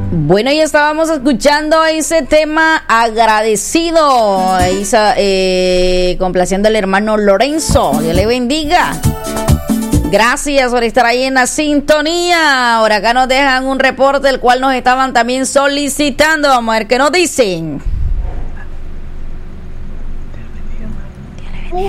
Bueno, ya estábamos escuchando ese tema agradecido, complaciendo al hermano Lorenzo. Dios le bendiga. Gracias por estar ahí en la sintonía. Ahora acá nos dejan un reporte el cual nos estaban también solicitando. Vamos a ver qué nos dicen.